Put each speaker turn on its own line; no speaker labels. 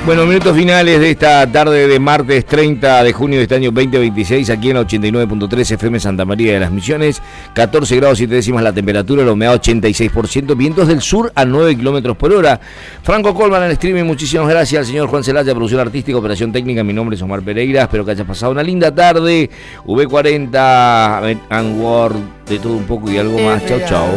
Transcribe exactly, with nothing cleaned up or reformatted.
Bueno, minutos finales de esta tarde de martes treinta de junio de este año veinte veintiséis, aquí en ochenta y nueve punto tres F M Santa María de las Misiones, catorce grados siete décimas la temperatura, la humedad ochenta y seis por ciento, vientos del sur a nueve kilómetros por hora. Franco Colman en el streaming, muchísimas gracias al señor Juan Celaya, producción artística, operación técnica, mi nombre es Omar Pereira, espero que hayas pasado una linda tarde, V cuarenta, Anwar, de todo un poco y algo más, chau chau.